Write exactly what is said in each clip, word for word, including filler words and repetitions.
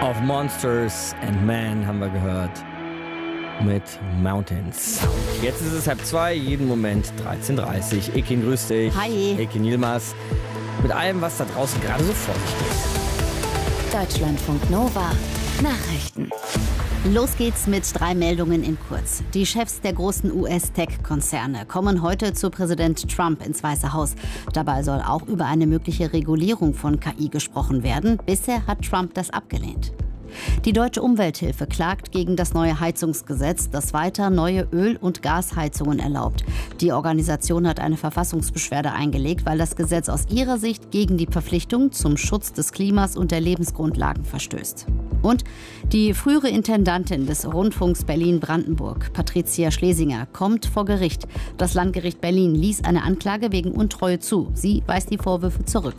Of Monsters and Men haben wir gehört mit Mountains. Jetzt ist es halb zwei, jeden Moment dreizehn Uhr dreißig. Ekin, grüß dich. Hi. Ekin Yilmaz. Mit allem, was da draußen gerade so vor sich geht. Deutschlandfunk Nova. Nachrichten. Los geht's mit drei Meldungen in kurz. Die Chefs der großen U S-Tech-Konzerne kommen heute zu Präsident Trump ins Weiße Haus. Dabei soll auch über eine mögliche Regulierung von K I gesprochen werden. Bisher hat Trump das abgelehnt. Die Deutsche Umwelthilfe klagt gegen das neue Heizungsgesetz, das weiter neue Öl- und Gasheizungen erlaubt. Die Organisation hat eine Verfassungsbeschwerde eingelegt, weil das Gesetz aus ihrer Sicht gegen die Verpflichtung zum Schutz des Klimas und der Lebensgrundlagen verstößt. Und die frühere Intendantin des Rundfunks Berlin-Brandenburg, Patricia Schlesinger, kommt vor Gericht. Das Landgericht Berlin ließ eine Anklage wegen Untreue zu. Sie weist die Vorwürfe zurück.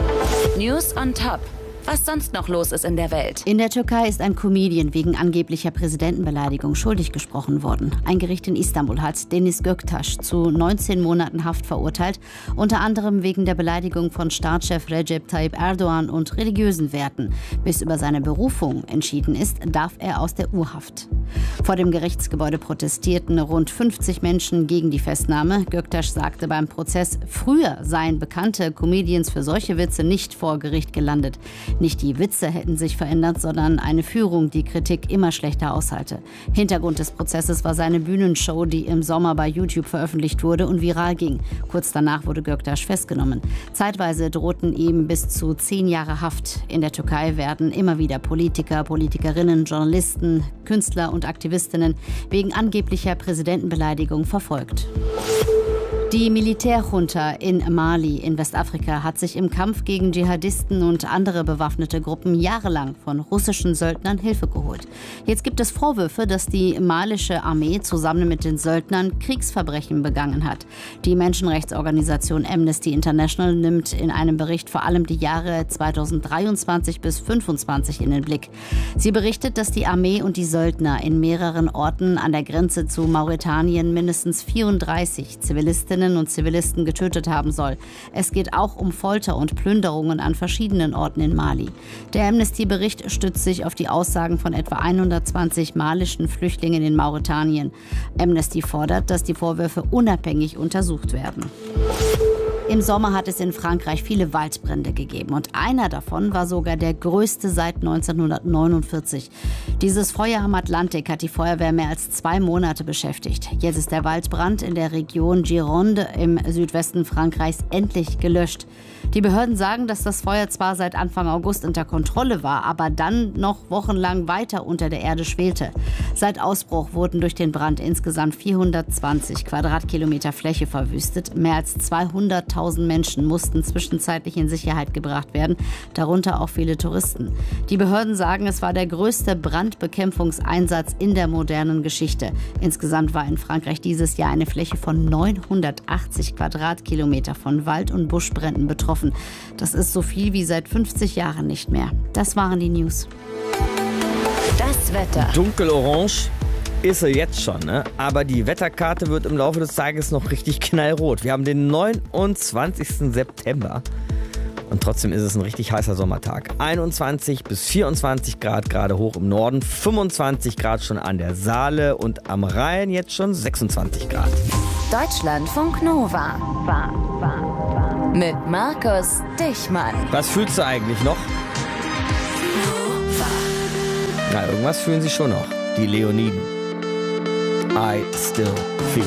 News on Top. Was sonst noch los ist in der Welt. In der Türkei ist ein Comedian wegen angeblicher Präsidentenbeleidigung schuldig gesprochen worden. Ein Gericht in Istanbul hat Deniz Göktaş zu neunzehn Monaten Haft verurteilt, unter anderem wegen der Beleidigung von Staatschef Recep Tayyip Erdogan und religiösen Werten. Bis über seine Berufung entschieden ist, darf er aus der U-Haft. Vor dem Gerichtsgebäude protestierten rund fünfzig Menschen gegen die Festnahme. Göktaş sagte beim Prozess, früher seien bekannte Comedians für solche Witze nicht vor Gericht gelandet. Nicht die Witze hätten sich verändert, sondern eine Führung, die Kritik immer schlechter aushalte. Hintergrund des Prozesses war seine Bühnenshow, die im Sommer bei YouTube veröffentlicht wurde und viral ging. Kurz danach wurde Göktaş festgenommen. Zeitweise drohten ihm bis zu zehn Jahre Haft. In der Türkei werden immer wieder Politiker, Politikerinnen, Journalisten, Künstler und Aktivistinnen wegen angeblicher Präsidentenbeleidigung verfolgt. Die Militärjunta in Mali in Westafrika hat sich im Kampf gegen Dschihadisten und andere bewaffnete Gruppen jahrelang von russischen Söldnern Hilfe geholt. Jetzt gibt es Vorwürfe, dass die malische Armee zusammen mit den Söldnern Kriegsverbrechen begangen hat. Die Menschenrechtsorganisation Amnesty International nimmt in einem Bericht vor allem die Jahre zweitausenddreiundzwanzig bis zweitausendfünfundzwanzig in den Blick. Sie berichtet, dass die Armee und die Söldner in mehreren Orten an der Grenze zu Mauretanien mindestens vierunddreißig Zivilistinnen und Zivilisten getötet haben soll. Es geht auch um Folter und Plünderungen an verschiedenen Orten in Mali. Der Amnesty-Bericht stützt sich auf die Aussagen von etwa hundertzwanzig malischen Flüchtlingen in Mauretanien. Amnesty fordert, dass die Vorwürfe unabhängig untersucht werden. Im Sommer hat es in Frankreich viele Waldbrände gegeben und einer davon war sogar der größte seit neunzehnhundertneunundvierzig. Dieses Feuer am Atlantik hat die Feuerwehr mehr als zwei Monate beschäftigt. Jetzt ist der Waldbrand in der Region Gironde im Südwesten Frankreichs endlich gelöscht. Die Behörden sagen, dass das Feuer zwar seit Anfang August unter Kontrolle war, aber dann noch wochenlang weiter unter der Erde schwelte. Seit Ausbruch wurden durch den Brand insgesamt vierhundertzwanzig Quadratkilometer Fläche verwüstet. Mehr als zweihunderttausend Menschen mussten zwischenzeitlich in Sicherheit gebracht werden, darunter auch viele Touristen. Die Behörden sagen, es war der größte Brandbekämpfungseinsatz in der modernen Geschichte. Insgesamt war in Frankreich dieses Jahr eine Fläche von neunhundertachtzig Quadratkilometer von Wald- und Buschbränden betroffen. Das ist so viel wie seit fünfzig Jahren nicht mehr. Das waren die News. Das Wetter. Dunkelorange ist er jetzt schon, ne? Aber die Wetterkarte wird im Laufe des Tages noch richtig knallrot. Wir haben den neunundzwanzigsten September und trotzdem ist es ein richtig heißer Sommertag. einundzwanzig bis vierundzwanzig Grad gerade hoch im Norden, fünfundzwanzig Grad schon an der Saale und am Rhein jetzt schon sechsundzwanzig Grad. Deutschlandfunk Nova. War, war, war. Mit Markus Dichmann. Was fühlst du eigentlich noch? Na, irgendwas fühlen sie schon noch. Die Leoniden. I still feel.